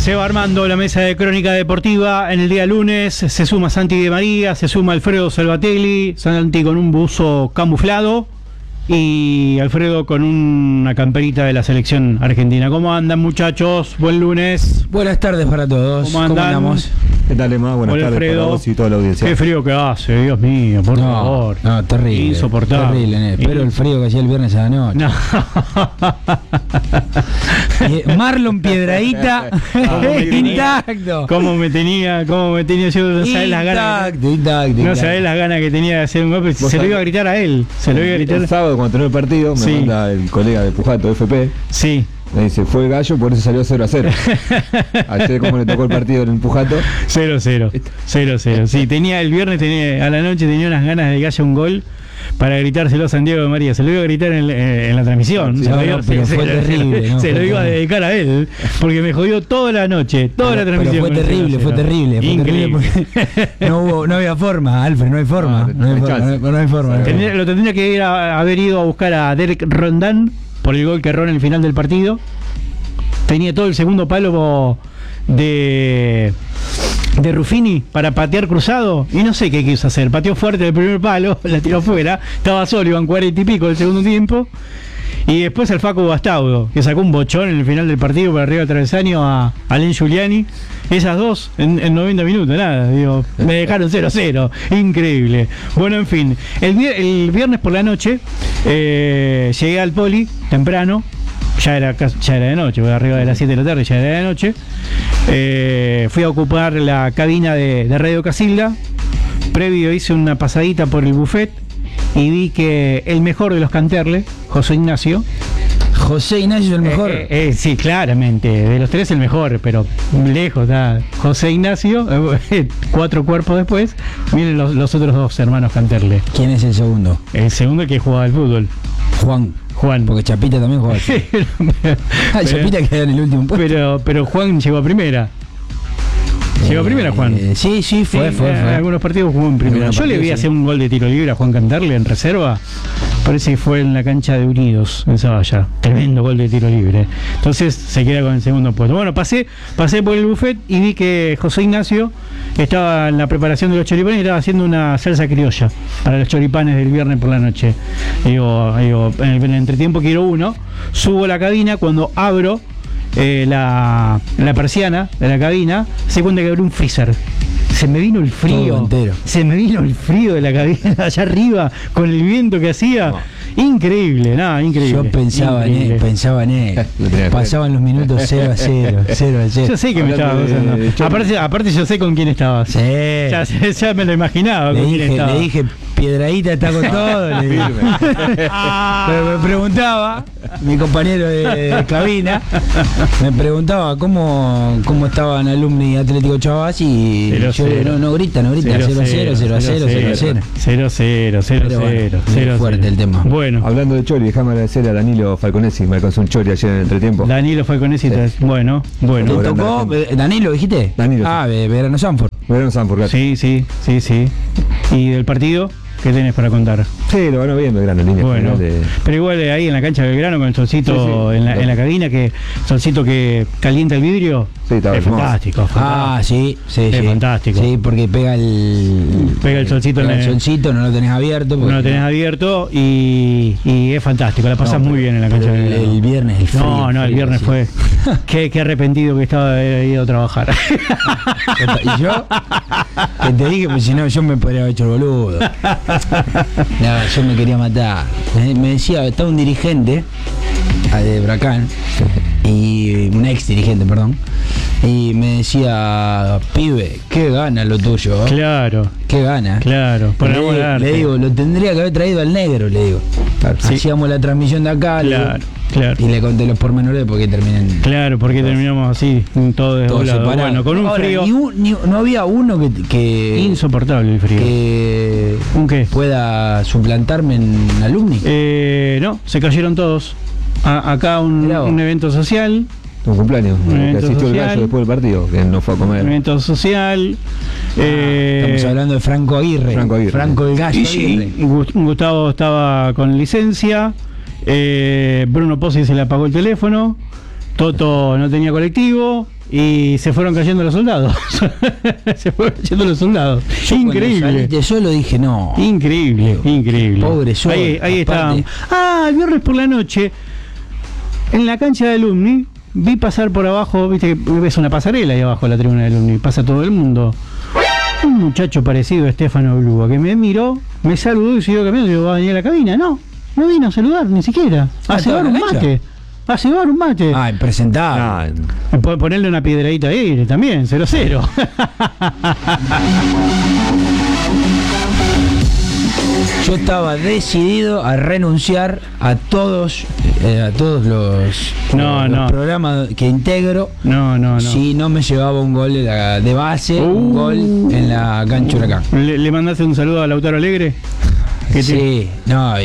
Se va armando la mesa de crónica deportiva en el día lunes. Se suma Santi de María, se suma Alfredo Salvatelli. Santi con un buzo camuflado y Alfredo con una camperita de la selección argentina. ¿Cómo andan, muchachos? Buen lunes. Buenas tardes para todos. ¿Cómo andamos? ¿Qué tal, Emma? Buenas tardes Alfredo. para vos y toda la audiencia. Qué frío que hace, Dios mío, por favor. No, terrible. Insoportable. Terrible, pero el frío que hacía el viernes a la noche. No. Marlon Piedradita intacto. ¿Cómo me tenía yo? No sabés las ganas. No sabés las ganas que tenía de hacer un golpe. Se lo iba a gritar a él. Se lo iba a gritar. El sábado, cuando terminó el partido, me manda el colega de Pujato, FP. Sí. Me dice, fue gallo, por eso salió 0-0. Ayer, como le tocó el partido en el Pujato. 0-0. Sí, el viernes a la noche tenía unas ganas de que haya un gol para gritárselo a San Diego de María. Se lo iba a gritar en la transmisión. Sí, fue terrible. Se lo iba a dedicar a él, porque me jodió toda la noche, toda la transmisión. Pero fue terrible. Increíble. No había forma, Alfred, no hay forma. No hay forma. Lo tendría que haber ido a buscar a Derek Rondán por el gol que erró en el final del partido. Tenía todo el segundo palo de Ruffini para patear cruzado y no sé qué quiso hacer. Pateó fuerte el primer palo, la tiró fuera. Estaba solo, iban 40 y pico del segundo tiempo. Y después el Facu Bastaudo, que sacó un bochón en el final del partido por arriba del travesaño a Alen Giuliani. Esas dos en 90 minutos, nada. Me dejaron 0-0. Increíble. Bueno, en fin. El viernes por la noche llegué al Poli temprano. Ya era de noche, voy arriba de las 7 de la tarde, ya era de noche. Fui a ocupar la cabina de Radio Casilda. Previo hice una pasadita por el buffet y vi que el mejor de los Canterle, José Ignacio es el mejor. Sí, claramente, de los tres el mejor, pero lejos está José Ignacio. 4 cuerpos después vienen los otros dos hermanos Canterle. ¿Quién es el segundo? El segundo, que jugaba al fútbol, Juan. Porque Chapita también jugaba. Chapita quedó en el último puesto. Pero Juan llegó a primera. ¿Llegó a primera, Juan? Sí, fue. En algunos partidos jugó en primera. Yo le vi hacer un gol de tiro libre a Juan Canterle en reserva. Parece que fue en la cancha de Unidos, en Zavalla. Tremendo gol de tiro libre. Entonces se queda con el segundo puesto. Bueno, pasé por el buffet y vi que José Ignacio estaba en la preparación de los choripanes y estaba haciendo una salsa criolla para los choripanes del viernes por la noche. Digo, en el entretiempo quiero uno. Subo a la cabina, cuando abro la persiana de la cabina, se cuenta que abrió un freezer. Se me vino el frío. De la cabina allá arriba con el viento que hacía. Increíble. Yo pensaba en él. Pasaban los minutos 0-0. Yo sé que me estaba gozando. Aparte yo sé con quién estaba. Sí. Ya me lo imaginaba. Le dije, Piedradita está con todo. Pero me preguntaba, mi compañero de cabina, me preguntaba cómo estaban Alumni Atlético Chavas y yo no grita, 0-0. Fuerte el tema. Bueno. Hablando de Chori, déjame agradecer a Danilo Falconesi, me alcanzó un Chori ayer en el entretiempo. Danilo Falconesi, bueno. ¿Te tocó? ¿Danilo dijiste? Danilo. Verano Sanford. Verano Sanford, claro. Sí. ¿Y del partido? ¿Qué tenés para contar? Sí, lo van viendo Belgrano en línea. Bueno, pero igual ahí en la cancha de Belgrano con el solcito en la cabina, que solcito que calienta el vidrio. Sí, está es fantástico. Sí. Es fantástico. Sí, porque pega el solcito el solcito, no lo tenés abierto. No lo tenés abierto y es fantástico. La pasás muy bien en la cancha de Belgrano. El viernes el frío. El viernes fue. Qué arrepentido que estaba de haber ido a trabajar. Y yo, que te dije, pues si no, yo me podría haber hecho el boludo. No, yo me quería matar. Me decía, estaba un dirigente de Bracán, y un ex dirigente, perdón, y me decía, pibe, qué gana lo tuyo. Claro. Qué gana. Claro. Le digo, lo tendría que haber traído al negro, le digo. Sí. Hacíamos la transmisión de acá. Claro. Y le conté los pormenores de por qué terminan. Claro, porque terminamos así, todo desdoblado. Bueno, con un frío. No había uno que insoportable el frío. Que ¿Un qué? Pueda suplantarme en Alumni. No, se cayeron todos. Acá un evento social. Un cumpleaños, que asistió el gallo después del partido, que no fue a comer. Un evento social. Estamos hablando de Franco Aguirre. Franco el gallo. Sí, Gustavo estaba con licencia. Bruno Pozzi se le apagó el teléfono. Toto no tenía colectivo y se fueron cayendo los soldados. Se fueron cayendo los soldados. Yo Increíble. cuando saliste solo dije, no. Increíble, increíble. Pobre Sol, Ahí está. aparte. El viernes por la noche, en la cancha de Alumni, vi pasar por abajo, viste que ves una pasarela ahí abajo de la tribuna de Alumni, pasa todo el mundo. Un muchacho parecido a Estefano Blúa, que me miró, me saludó y siguió caminando. Digo, ¿va a venir a la cabina? No vino a saludar, ni siquiera. A cebar un mate. A cebar un mate. Impresentable. Ponerle una piedradita ahí también, 0-0. Yo estaba decidido a renunciar a todos los programas que integro. No. Si no me llevaba un gol de base, un gol en la cancha Huracán. ¿Le mandaste un saludo a Lautaro Alegre? Sí, no,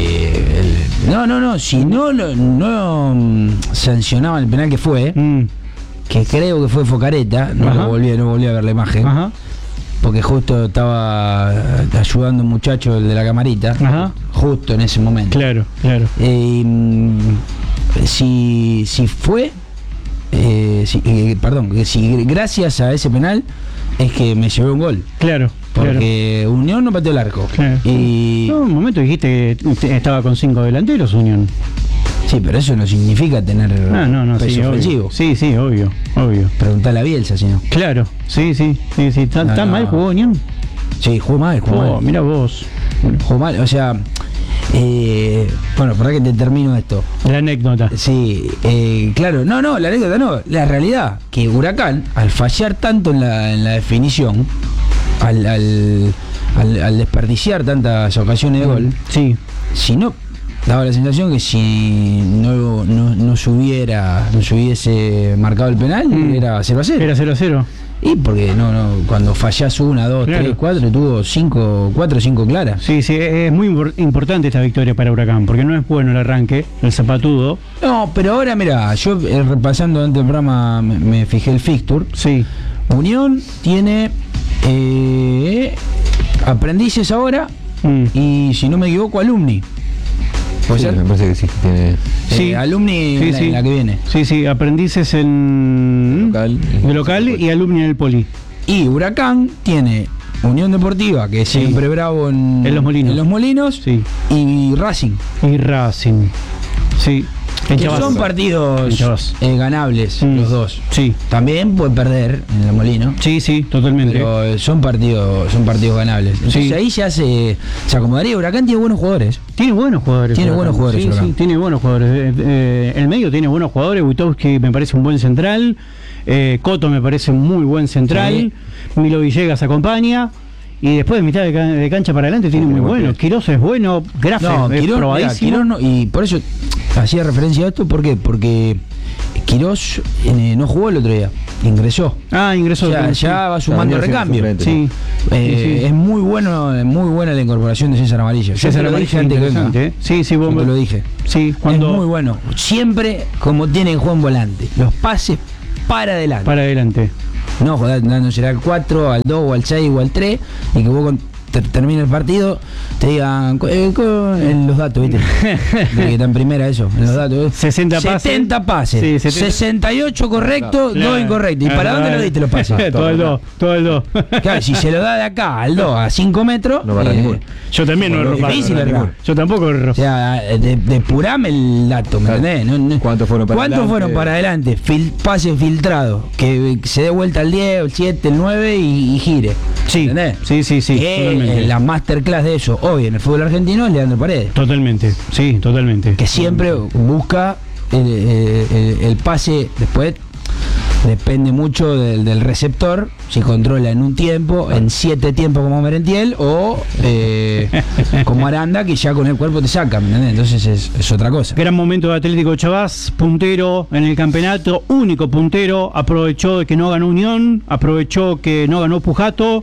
si no sancionaba el penal que fue, que creo que fue Focareta, no volví a ver la imagen. Ajá. Porque justo estaba ayudando un muchacho, el de la camarita. Ajá. Justo en ese momento. Claro. Si gracias a ese penal es que me llevé un gol. Claro. Porque Unión no pateó el arco. Claro. Y un momento dijiste que estaba con 5 delanteros Unión. Sí, pero eso no significa tener peso ofensivo. Sí, obvio. Preguntale a Bielsa, si no. Claro, sí. ¿Tan mal jugó Unión? Sí, jugó mal. Mira vos. Jugó mal, o sea... bueno, para que te termino esto. La anécdota. Sí, claro, la anécdota no. La realidad, que Huracán, al fallar tanto en la definición, al desperdiciar tantas ocasiones de gol, sí. Si no, daba la sensación que si no se hubiese marcado el penal, era 0-0. Era 0-0. Y porque cuando fallás 1, 2, 3, 4, tuvo 4 o 5 claras. Sí, es muy importante esta victoria para Huracán, porque no es bueno el arranque, el zapatudo. No, pero ahora mira, yo repasando antes del programa me fijé el fixture. Sí. Unión tiene aprendices ahora y si no me equivoco, Alumni. ¿Puede ser? Me parece que sí. Sí, Alumni en la que viene. Sí, aprendices de local y Alumni en el Poli. Y Huracán tiene Unión Deportiva, que es siempre bravo en los Molinos. Sí. Y Racing. Sí. Que son partidos ganables los dos. Sí. También puede perder en el Molino. Sí, totalmente. Pero son partidos ganables. Entonces ahí se acomodaría. Huracán tiene buenos jugadores. Tiene buenos jugadores. Sí, tiene buenos jugadores. El medio tiene buenos jugadores. Witowski me parece un buen central. Coto me parece un muy buen central. Sí. Milo Villegas acompaña. Y después de mitad de cancha para adelante tiene muy bueno. Quirós es bueno. Graf es probadísimo. Y por eso hacía referencia a esto. ¿Por qué? Porque Quirós no jugó el otro día. Ingresó. Ingresó. O sea, ya va sumando recambio. Sí. Es muy buena la incorporación de César Amarillo. César Amarillo antes que venga. Sí, vos lo dije. Sí, es muy bueno. Siempre como tiene el juego en volante. Los pases para adelante. No, dándose al 4, al 2 o al 6 o al 3 y que vos termine el partido te digan en los datos, ¿viste? De que está en primera eso, en los datos. 70 pases. Sí, 68 correctos, 2 incorrectos. ¿Y para dónde lo diste los pases? Todo el 2. Claro, si se lo da de acá al 2 a 5 metros, no va a ninguno. Yo también no erro. Yo tampoco erro. O sea, depurame el dato, ¿me entendés? ¿Cuántos fueron para adelante? Pase filtrado, que se dé vuelta al 10, el 7, el 9 y gire. Sí, ¿entendés? Sí. La masterclass de eso hoy en el fútbol argentino es Leandro Paredes. Totalmente. Que siempre busca el pase. Después depende mucho del receptor, si controla en un tiempo, en 7 tiempos como Merentiel, o como Aranda, que ya con el cuerpo te saca, ¿me entendés? Entonces es otra cosa. Gran momento de Atlético Chavás, puntero en el campeonato, único puntero, aprovechó de que no ganó Unión, aprovechó que no ganó Pujato,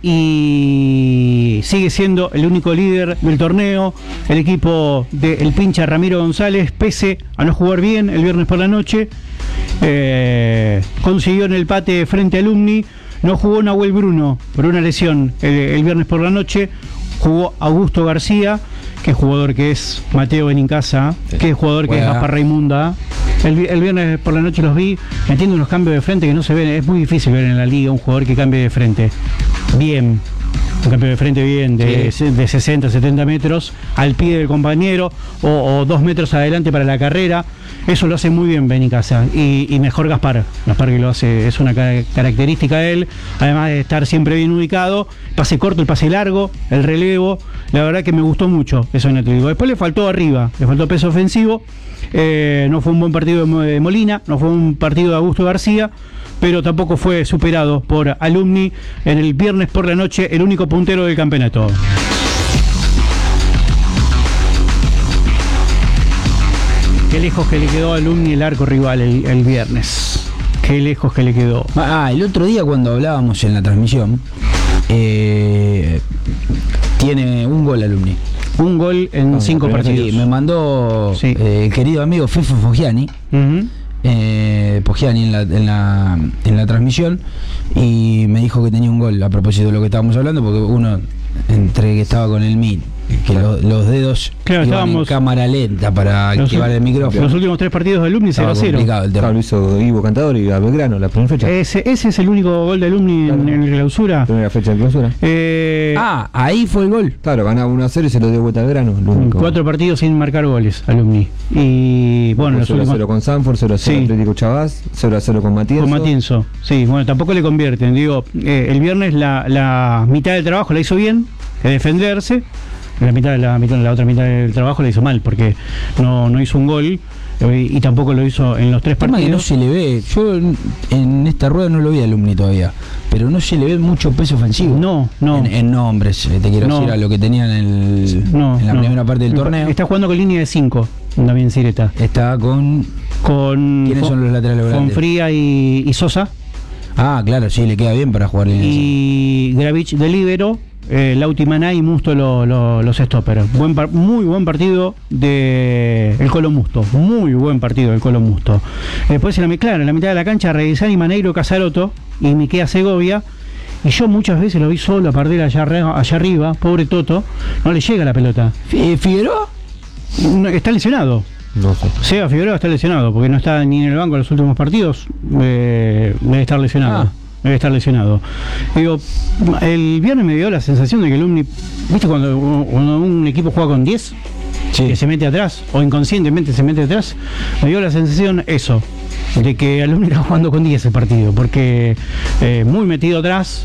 y sigue siendo el único líder del torneo. El equipo del pincha Ramiro González, pese a no jugar bien el viernes por la noche, consiguió en el empate frente a Alumni. No jugó Nahuel Bruno por una lesión el viernes por la noche. Jugó Augusto García, que jugador que es Mateo Benincasa, que jugador que es Gaspar Raimunda, El viernes por la noche los vi metiendo unos cambios de frente que no se ven. Es muy difícil ver en la liga un jugador que cambie de frente bien. Un cambio de frente bien, de 60, 70 metros al pie del compañero o 2 metros adelante para la carrera. Eso lo hace muy bien Benicasa. Y mejor Gaspar que lo hace, es una característica de él. Además de estar siempre bien ubicado, pase corto, el pase largo, el relevo. La verdad que me gustó mucho eso en Atlético. Después le faltó arriba, le faltó peso ofensivo. No fue un buen partido de Molina, no fue un partido de Augusto García, pero tampoco fue superado por Alumni en el viernes por la noche, el único puntero del campeonato. Qué lejos que le quedó a Alumni el arco rival el viernes. Qué lejos que le quedó. El otro día cuando hablábamos en la transmisión, tiene un gol Alumni. Un gol en 5 partidos. Sí, me mandó el querido amigo Fefo Foggiani. Poggiani en la transmisión, y me dijo que tenía un gol a propósito de lo que estábamos hablando, porque uno entre que estaba con el MIT, que los dedos iban en cámara lenta para activar el micrófono. Los últimos 3 partidos de Alumni 0-0. Lo hizo Ivo Cantador y a Belgrano la primera fecha. Ese es el único gol de Alumni en la clausura. Primera fecha de clausura. Ahí fue el gol. Claro, ganaba 1-0 y se lo dio vuelta a Belgrano. 4 partidos sin marcar goles Alumni. Y bueno, 0-0 con Sanford, 0-0 Atlético Chavás, 0-0 con Matienzo. Con Matienzo, sí, bueno, tampoco le convierten. Digo, el viernes la mitad del trabajo la hizo bien, que defenderse. La otra mitad del trabajo la hizo mal, porque no hizo un gol y tampoco lo hizo en los 3 partidos. Que no se le ve, yo en esta rueda no lo vi a Alumni todavía, pero no se le ve mucho peso ofensivo. No. En nombres, te quiero decir, a lo que tenían en la primera parte del torneo. Está jugando con línea de 5, Damián Cireta. Está con ¿quiénes son los laterales grandes? Con Fría y Sosa. Claro, sí, le queda bien para jugar línea de 5. Y Gravich de líbero. Lauti Maná y Musto los stoppers. Muy buen partido de el Colo Musto. Muy buen partido del Colo Musto. Después en la mitad de la cancha, Reguizani, Maneiro, Casaroto y Miquea Segovia. Y yo muchas veces lo vi solo a perder allá arriba. Pobre Toto. No le llega la pelota. ¿Figueroa? Está lesionado. No sé. Seba Figueroa está lesionado porque no está ni en el banco en los últimos partidos. Debe estar lesionado. Debe estar lesionado. Digo, el viernes me dio la sensación de que el Alumni, ¿viste cuando un equipo juega con 10? Sí. Que se mete atrás, o inconscientemente se mete atrás. Me dio la sensación eso, de que el Alumni está jugando con 10 el partido, porque muy metido atrás.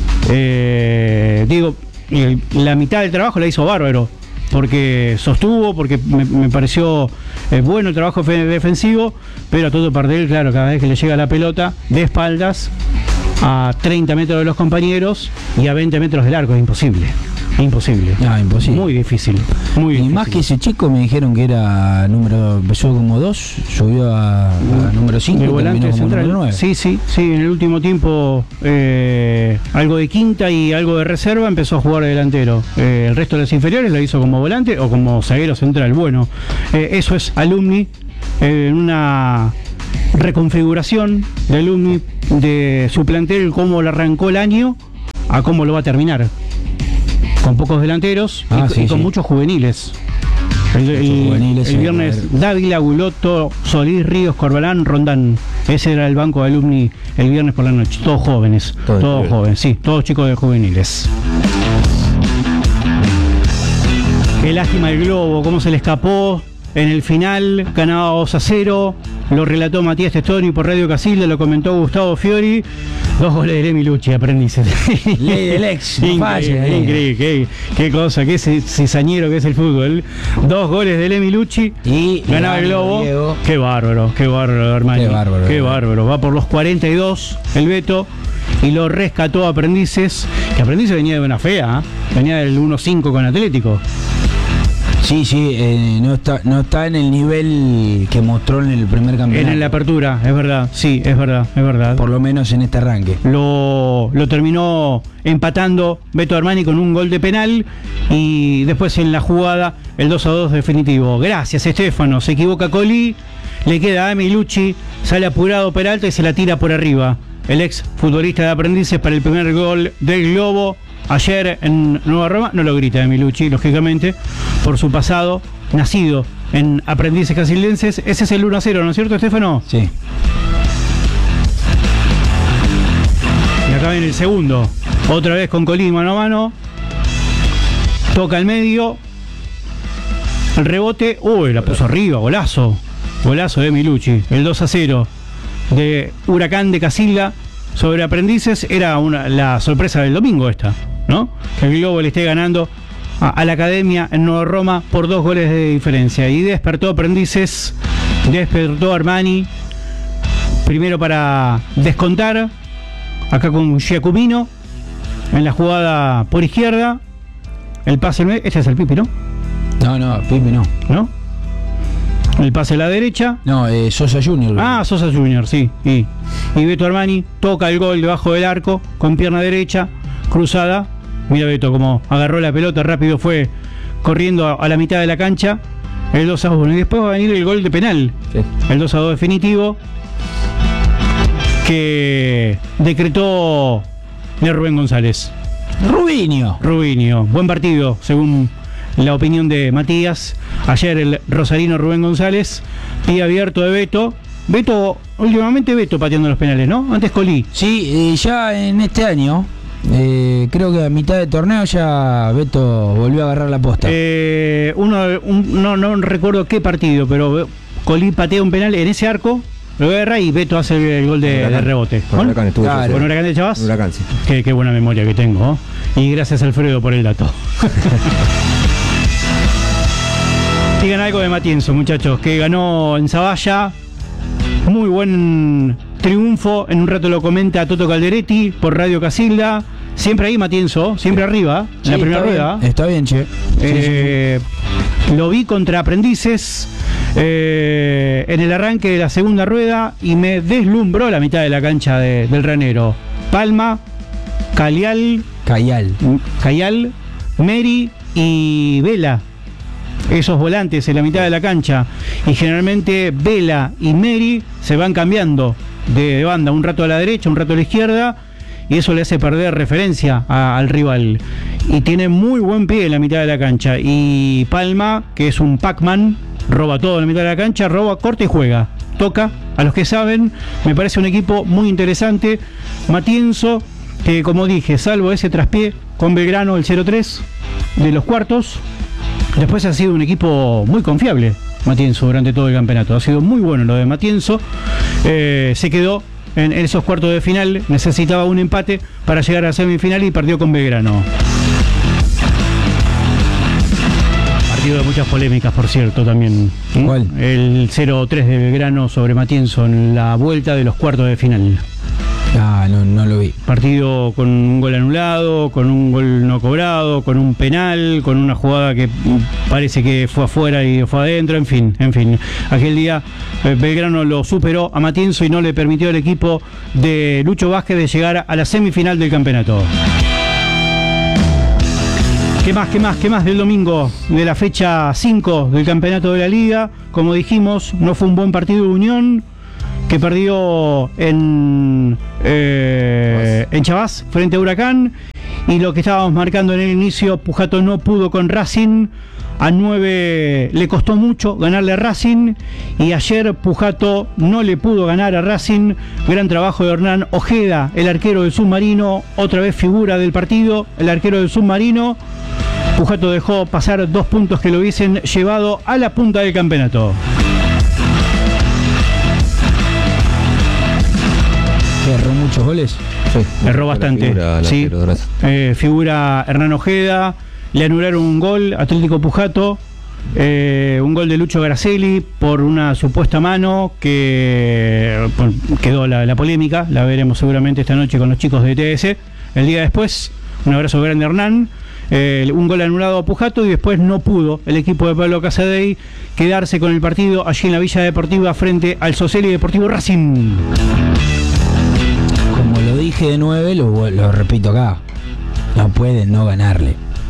La mitad del trabajo la hizo bárbaro, porque sostuvo, porque me pareció bueno el trabajo defensivo, pero a todo Pardel, claro, cada vez que le llega la pelota de espaldas a 30 metros de los compañeros y a 20 metros del arco, es imposible. Imposible. Muy difícil. Y más que ese chico me dijeron que era empezó como 2, subió a número 5 y terminó como número 9. Sí, en el último tiempo algo de quinta y algo de reserva, empezó a jugar de delantero. El resto de las inferiores lo hizo como volante o como zaguero central. Bueno, eso es Alumni en una reconfiguración de Alumni de su plantel, cómo lo arrancó el año a cómo lo va a terminar, con pocos delanteros y con muchos juveniles. El viernes Dávila, Guloto, Solís, Ríos, Corbalán, Rondán. Ese era el banco de Alumni el viernes por la noche, todos jóvenes, todos jóvenes, sí, todos chicos de juveniles. Qué lástima el Globo, cómo se le escapó. En el final ganaba 2-0, lo relató Matías Testoni por Radio Casilda, lo comentó Gustavo Fiori. 2 goles de Lemi Lucci, aprendices. Ley del ex, increíble, qué cosa, qué cizañero que es el fútbol. 2 goles de Lemi Lucci y ganaba el Globo. Diego. Qué bárbaro, Armani. Qué bárbaro. Va por los 42 el Beto y lo rescató a Aprendices, que Aprendices venía de una fea, venía del 1-5 con Atlético. Sí, no está en el nivel que mostró en el primer campeonato. En la apertura, es verdad, sí, es verdad. Por lo menos en este arranque. Lo terminó empatando Beto Armani con un gol de penal y después en la jugada el 2-2 definitivo. Gracias, Estefano. Se equivoca Colí, le queda a Emi Lucci, sale apurado Peralta y se la tira por arriba. El ex futbolista de Aprendices para el primer gol del Globo. Ayer en Nueva Roma, no lo grita Emi Lucci, lógicamente, por su pasado, nacido en Aprendices Casildenses. Ese es el 1-0, ¿no es cierto, Estefano? Sí. Y acá viene el segundo. Otra vez con Colín mano a mano. Toca al medio. El rebote. Uy, la puso arriba. Golazo. Golazo de Milucci. El 2-0 de Huracán de Casilda sobre Aprendices. Era la sorpresa del domingo esta, ¿no? Que el Globo le esté ganando a la Academia en Nueva Roma por 2 goles de diferencia. Y despertó Aprendices. Despertó Armani. Primero para descontar. Acá con Giacomino. En la jugada por izquierda. El pase, este es el Pipi, ¿no? No, Pipi no. ¿No? El pase a la derecha. No, Sosa Junior. Ah, Sosa Junior, sí. Y Beto Armani toca el gol debajo del arco con pierna derecha, cruzada. Mira Beto como agarró la pelota, rápido fue corriendo a la mitad de la cancha. El 2-1. Y después va a venir el gol de penal. Sí. El 2-2 definitivo. Que decretó de Rubén González. Rubinho, buen partido, según la opinión de Matías. Ayer el rosarino Rubén González, pie abierto de Beto. Últimamente Beto pateando los penales, ¿no? Antes Colí. Sí, ya en este año, creo que a mitad de torneo ya Beto volvió a agarrar la posta. No recuerdo qué partido, pero Colí patea un penal en ese arco, lo agarra y Beto hace el gol de rebote. Con Huracán estuvo. Claro. ¿Con Huracán de Chavás? Huracán, sí. Qué buena memoria que tengo, ¿no? Y gracias Alfredo por el dato. Digan algo de Matienzo, muchachos, que ganó en Zavalla. Muy buen triunfo. En un rato lo comenta Toto Calderetti por Radio Casilda. Siempre ahí Matienzo, siempre arriba, en la primera rueda. Está bien, che. Lo vi contra Aprendices en el arranque de la segunda rueda y me deslumbró la mitad de la cancha del Ranero. Palma, Cayal, Meri y Vela. Esos volantes en la mitad de la cancha. Y generalmente Vela y Meri se van cambiando de banda, un rato a la derecha, un rato a la izquierda. Y eso le hace perder referencia al rival. Y tiene muy buen pie en la mitad de la cancha. Y Palma, que es un Pac-Man, roba todo en la mitad de la cancha, roba, corta y juega. Toca, a los que saben, me parece un equipo muy interesante. Matienzo, que como dije, salvo ese traspié con Belgrano, el 0-3 de los cuartos, después ha sido un equipo muy confiable, Matienzo, durante todo el campeonato. Ha sido muy bueno lo de Matienzo. Se quedó en esos cuartos de final, necesitaba un empate para llegar a la semifinal y perdió con Belgrano. Partido de muchas polémicas, por cierto, también. ¿Cuál? El 0-3 de Belgrano sobre Matienzo en la vuelta de los cuartos de final. Ah, no lo vi. Partido con un gol anulado, con un gol no cobrado, con un penal, con una jugada que parece que fue afuera y fue adentro, en fin. Aquel día Belgrano lo superó a Matienzo y no le permitió al equipo de Lucho Vázquez de llegar a la semifinal del campeonato. ¿Qué más del domingo de la fecha 5 del campeonato de la Liga? Como dijimos, no fue un buen partido de Unión, que perdió en Chavás frente a Huracán. Y lo que estábamos marcando en el inicio, Pujato no pudo con Racing. A 9 le costó mucho ganarle a Racing. Y ayer Pujato no le pudo ganar a Racing. Gran trabajo de Hernán Ojeda, el arquero del Submarino. Otra vez figura del partido, el arquero del Submarino. Pujato dejó pasar 2 puntos que lo hubiesen llevado a la punta del campeonato. ¿Erró muchos goles? Sí, Erró bastante. Figura Hernán Ojeda. Le anularon un gol, Atlético Pujato. Un gol de Lucho Gracelli por una supuesta mano que quedó la polémica. La veremos seguramente esta noche con los chicos de TS. El día después, un abrazo grande a Hernán. Un gol anulado a Pujato y después no pudo el equipo de Pablo Casadei quedarse con el partido allí en la Villa Deportiva frente al Social y Deportivo Racing. Como lo dije de 9, lo repito acá. No pueden no ganarle.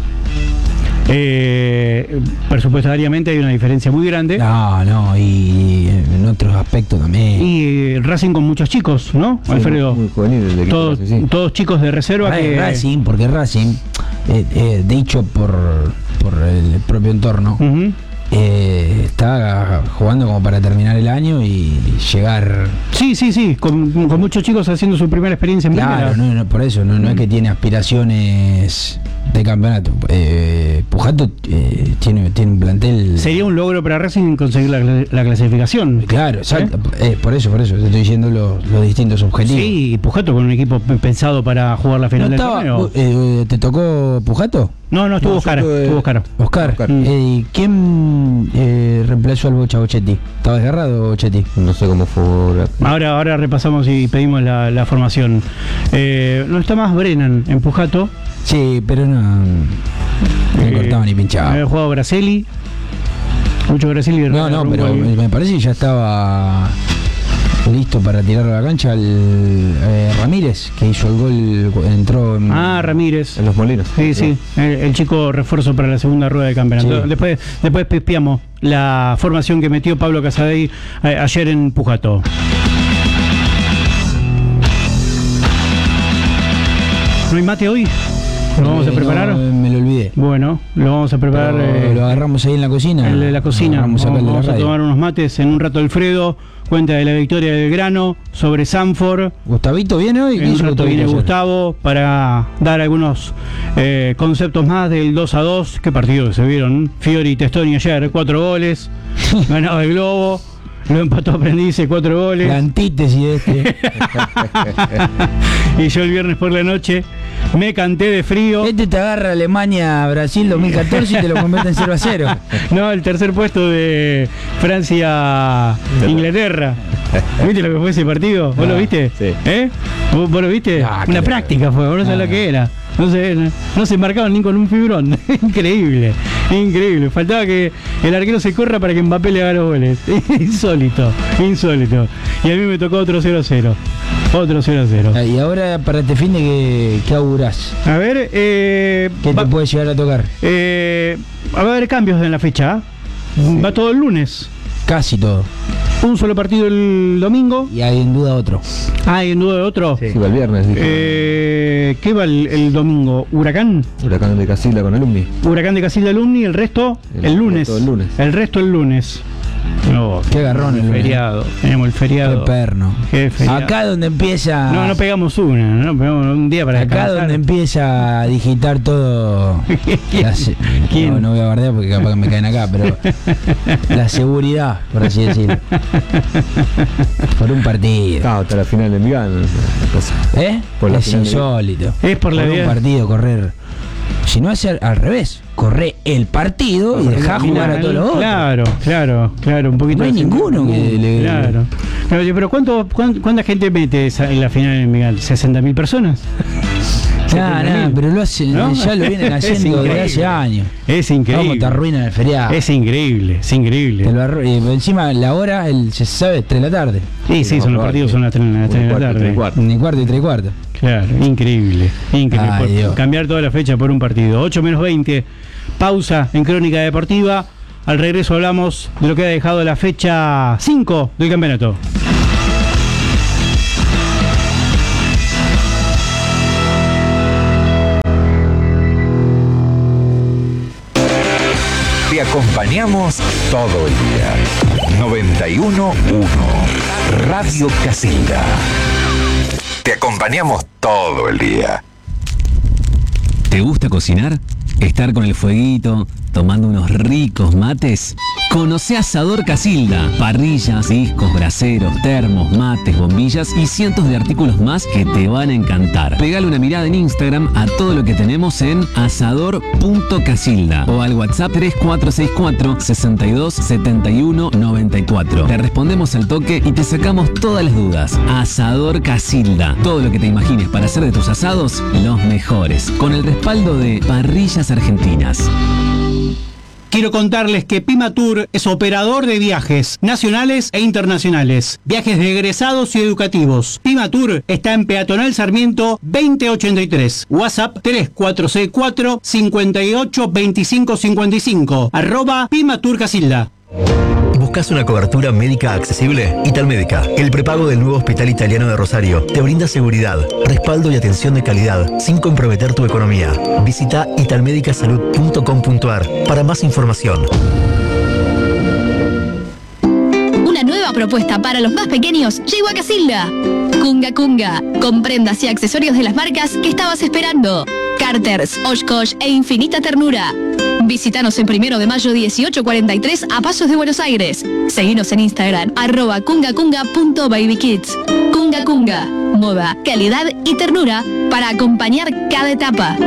Presupuestariamente hay una diferencia muy grande. No, y en otros aspectos también. Y Racing con muchos chicos, ¿no, Sí, Alfredo? muy juvenil el equipo. Todos chicos de reserva. Racing, porque Racing, dicho por el propio entorno, Uh-huh. está jugando como para terminar el año y llegar. Sí, con muchos chicos haciendo su primera experiencia en Claro, primera. no, por eso, no es que tiene aspiraciones de campeonato. Pujato tiene un plantel. Sería un logro para Racing conseguir la clasificación. Claro, exacto. Por eso te estoy diciendo los distintos objetivos. Sí, Pujato con un equipo pensado para jugar la final ¿No del estaba, torneo. ¿Te tocó Pujato? No, estuvo No, Oscar. yo tuve- Estuvo Oscar. Oscar. ¿Quién reemplazó al Bocha Bochetti? ¿Estaba desgarrado Bochetti? No sé cómo fue. Ahora repasamos y pedimos la formación. No está más Brennan en Pujato. Sí, pero no cortaba ni pinchaba. Había jugado Graceli. Mucho Graceli. No, pero rumbo me parece que ya estaba listo para tirarlo a la cancha el Ramírez, que hizo el gol, entró en... Ramírez. En los Molinos. Sí. El chico refuerzo para la segunda rueda de campeonato. Sí. Después pispiamos la formación que metió Pablo Casadei ayer en Pujato. ¿No hay mate hoy? ¿Lo vamos a preparar? No, me lo olvidé. Bueno, lo vamos a preparar. Pero lo agarramos ahí en la cocina. El de la cocina. Vamos a Vamos a tomar unos mates en un rato. Alfredo cuenta de la victoria del Grano sobre Sanford. Gustavito viene hoy. En un rato viene Gustavo para dar algunos conceptos más del 2-2. Qué partido que se vieron. Fiori y Testoni ayer, 4 goles. Ganaba el Globo. Lo empató Aprendice, 4 goles. La antítesis de este. Y yo el viernes por la noche me canté de frío. Este te agarra Alemania-Brasil 2014 y te lo convierte en 0-0. No, el tercer puesto de Francia-Inglaterra. ¿Viste lo que fue ese partido? ¿Vos lo viste? Sí. ¿Vos lo viste? Ah, Una claro. práctica fue, vos no sabés lo que era. No se marcaban ni con un fibrón. Increíble. Faltaba que el arquero se corra para que Mbappé le haga los goles. Insólito. Y a mí me tocó otro 0-0. Otro 0-0. Y ahora para este fin de ¿qué augurás? A ver, ¿Qué te puede llegar a tocar? va a haber cambios en la fecha. Va todo el lunes. Casi todo. Un solo partido el domingo. Y hay en duda otro. ¿Hay en duda de otro? Sí, va el viernes. Dije. ¿Qué va el domingo? ¿Huracán? Huracán de Casilda con Alumni. Huracán de Casilda Alumni, el resto el lunes. resto el lunes. El resto el lunes. No, Qué garrón el lunes. feriado. Tenemos el feriado. Qué perno. Qué feriado. Acá donde empieza. No pegamos una, no pegamos un día para Acá descansar. donde empieza a digitar todo. ¿Quién? No voy a bardear porque capaz que me caen acá, pero la seguridad, por así decirlo. Por un partido. Ah, hasta la final de Envigado. Por la Es final de- insólito. Es por la un vida. partido correr. Si no es al revés, corre el partido y dejá jugar a todos los otros. Claro, un poquito No hay de ninguno que le. Claro. Oye, pero ¿cuánta gente mete en la final en Miguel? ¿60.000 personas? Nah, pero lo hacen, ¿No? ya lo vienen Es haciendo desde increíble. hace años. Es ¿Cómo te increíble. arruinan el feriado? Es increíble. Te lo encima la hora, se sabe, 3 de la tarde. Sí, son los partidos, son las 3 de la tarde. Ni cuarto y 3/4. Claro, increíble. Ay, Por Dios. cambiar toda la fecha por un partido. 8:20, pausa en Crónica Deportiva. Al regreso hablamos de lo que ha dejado la fecha 5 del campeonato. Te acompañamos todo el día. 91.1 Radio Casilda. Te acompañamos todo el día. ¿Te gusta cocinar? ¿Estar con el fueguito, tomando unos ricos mates? Conoce Asador Casilda. Parrillas, discos, braseros, termos, mates, bombillas y cientos de artículos más que te van a encantar. Pegale una mirada en Instagram a todo lo que tenemos en asador.casilda o al WhatsApp 3464 62 71 94. Te respondemos al toque y te sacamos todas las dudas. Asador Casilda. Todo lo que te imagines para hacer de tus asados los mejores. Con el respaldo de Parrillas Argentinas. Quiero contarles que Pimatur es operador de viajes nacionales e internacionales, viajes de egresados y educativos. Pimatur está en Peatonal Sarmiento 2083, WhatsApp 3464 58 25 55, @Pimatur Casilda. ¿Buscas una cobertura médica accesible? Italmédica, el prepago del nuevo Hospital Italiano de Rosario, te brinda seguridad, respaldo y atención de calidad, sin comprometer tu economía. Visita italmedicasalud.com.ar para más información. propuesta para los más pequeños llegó a Casilda. Kunga Kunga, con prendas y accesorios de las marcas que estabas esperando. Carters, Oshkosh e Infinita Ternura. Visítanos en 1 de mayo 1843 a Pasos de Buenos Aires. Seguinos en Instagram, @kungakunga.babykids. Kunga Kunga, moda, calidad y ternura para acompañar cada etapa.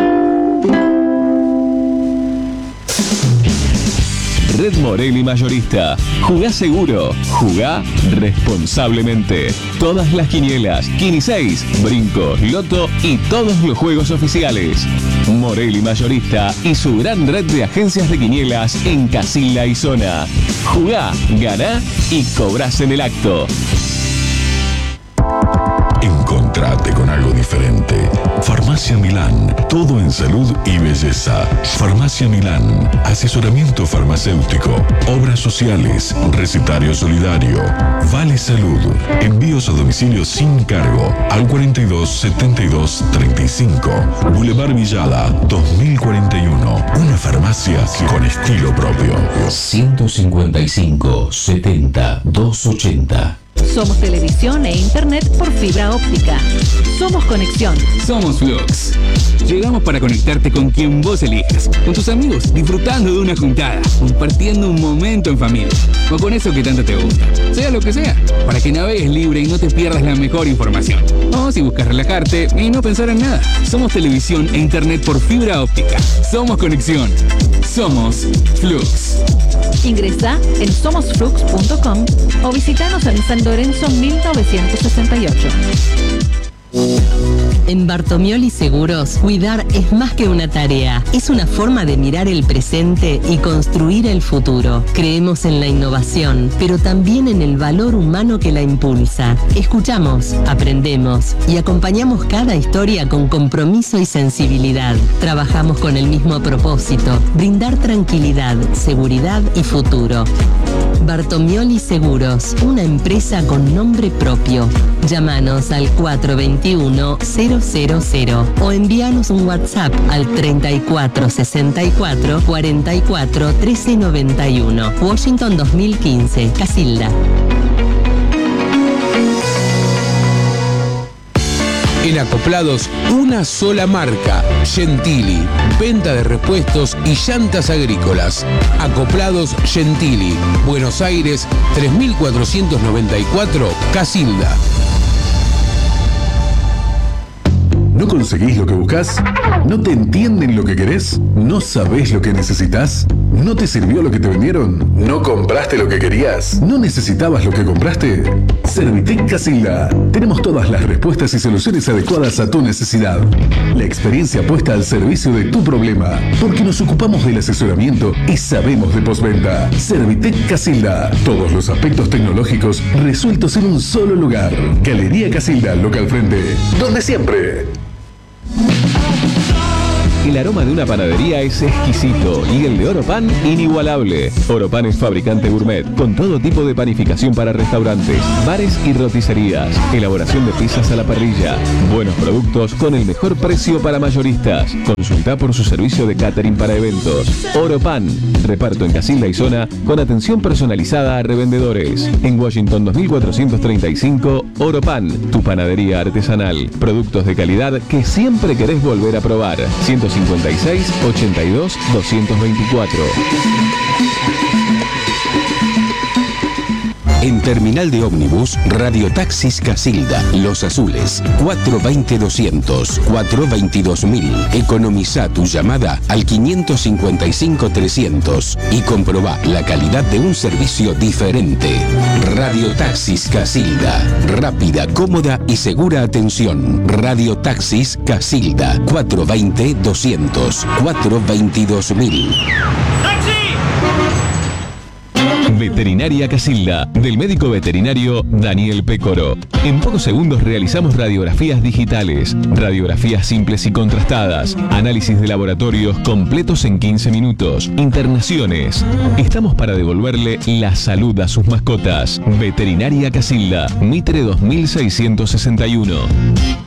Red Morelli Mayorista. Jugá seguro, jugá responsablemente. Todas las quinielas, Quini 6, Brincos, Loto y todos los juegos oficiales. Morelli Mayorista y su gran red de agencias de quinielas en Casilda y zona. Jugá, ganá y cobrás en el acto. Encontrate con algo diferente. Farmacia Milán, todo en salud y belleza. Farmacia Milán, asesoramiento farmacéutico, obras sociales, recetario solidario, Vale Salud, envíos a domicilio sin cargo al 42 72 35, Boulevard Villada 2041. Una farmacia con estilo propio. 155 70 280. Somos televisión e internet por fibra óptica. Somos conexión. Somos Flux. Llegamos para conectarte con quien vos elijas, con tus amigos, disfrutando de una juntada, compartiendo un momento en familia, o con eso que tanto te gusta, sea lo que sea, para que navegues libre y no te pierdas la mejor información. O si buscas relajarte y no pensar en nada. Somos televisión e internet por fibra óptica. Somos conexión. Somos Flux. Ingresa en somosflux.com o visítanos en San Lorenzo 1968. En Bartomioli Seguros, cuidar es más que una tarea, es una forma de mirar el presente y construir el futuro. Creemos en la innovación, pero también en el valor humano que la impulsa. Escuchamos, aprendemos y acompañamos cada historia con compromiso y sensibilidad. Trabajamos con el mismo propósito, brindar tranquilidad, seguridad y futuro. Bartomioli Seguros, una empresa con nombre propio. Llámanos al 421-000 o envíanos un WhatsApp al 3464 44 1391. Washington 2015, Casilda. En Acoplados, una sola marca, Gentili. Venta de repuestos y llantas agrícolas. Acoplados Gentili. Buenos Aires, 3494, Casilda. ¿No conseguís lo que buscas? ¿No te entienden lo que querés? ¿No sabés lo que necesitas? ¿No te sirvió lo que te vendieron? ¿No compraste lo que querías? ¿No necesitabas lo que compraste? Servitec Casilda. Tenemos todas las respuestas y soluciones adecuadas a tu necesidad. La experiencia puesta al servicio de tu problema. Porque nos ocupamos del asesoramiento y sabemos de postventa. Servitec Casilda. Todos los aspectos tecnológicos resueltos en un solo lugar. Galería Casilda, local frente. Donde siempre. El aroma de una panadería es exquisito y el de Oropan inigualable. Oropan es fabricante gourmet con todo tipo de panificación para restaurantes, bares y roticerías. Elaboración de pizzas a la parrilla. Buenos productos con el mejor precio para mayoristas. Consulta por su servicio de catering para eventos. Oropan. Reparto en Casilda y zona con atención personalizada a revendedores. En Washington 2435, Oropan. Tu panadería artesanal. Productos de calidad que siempre querés volver a probar. 156 82 224. En Terminal de Ómnibus, Radiotaxis Casilda, Los Azules, 420-200, 422.000. Economiza tu llamada al 555-300 y comprobá la calidad de un servicio diferente. Radiotaxis Casilda, rápida, cómoda y segura atención. Radiotaxis Casilda, 420-200, 422.000. Veterinaria Casilda, del médico veterinario Daniel Pécoro. En pocos segundos realizamos radiografías digitales, radiografías simples y contrastadas, análisis de laboratorios completos en 15 minutos, internaciones. Estamos para devolverle la salud a sus mascotas. Veterinaria Casilda, Mitre 2661.